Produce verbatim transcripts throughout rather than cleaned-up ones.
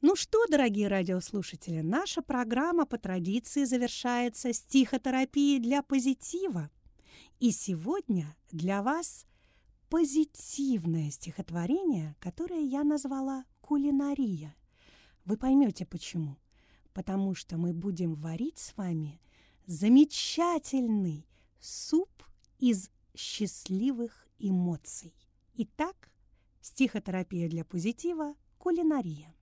Ну что, дорогие радиослушатели, наша программа по традиции завершается стихотерапией для позитива. И сегодня для вас позитивное стихотворение, которое я назвала «Кулинария». Вы поймете почему. Потому что мы будем варить с вами замечательный суп из счастливых эмоций. Итак, стихотерапия для позитива «Кулинария».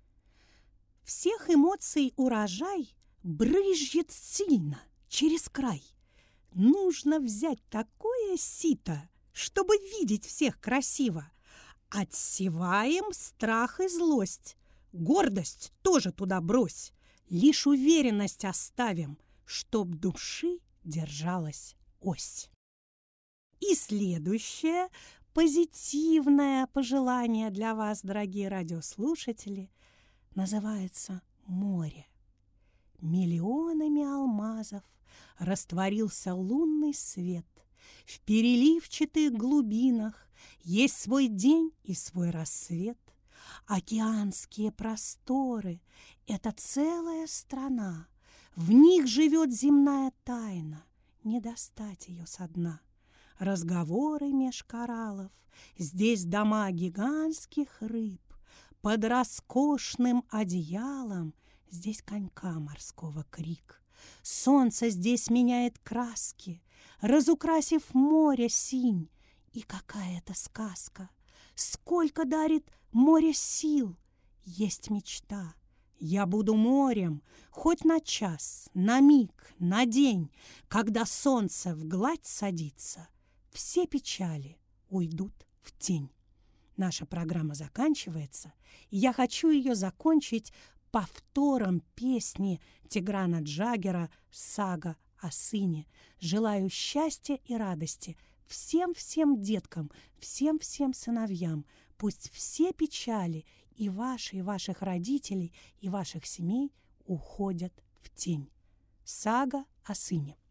Всех эмоций урожай брызжет сильно через край. Нужно взять такое сито, чтобы видеть всех красиво. Отсеваем страх и злость, гордость тоже туда брось. Лишь уверенность оставим, чтоб души держалась ось. И следующее позитивное пожелание для вас, дорогие радиослушатели, называется «Море». Миллионами алмазов растворился лунный свет. В переливчатых глубинах есть свой день и свой рассвет. Океанские просторы — это целая страна. В них живет земная тайна, не достать ее со дна. Разговоры меж кораллов, здесь дома гигантских рыб. Под роскошным одеялом здесь конька морского крик. Солнце здесь меняет краски, разукрасив море синь. И какая-то сказка! Сколько дарит море сил! Есть мечта. Я буду морем хоть на час, на миг, на день. Когда солнце вгладь садится, все печали уйдут в тень. Наша программа заканчивается, и я хочу ее закончить повтором песни Тиграна Джаггера «Сага о сыне». Желаю счастья и радости всем-всем деткам, всем-всем сыновьям. Пусть все печали и ваши, и ваших родителей, и ваших семей уходят в тень. Сага о сыне.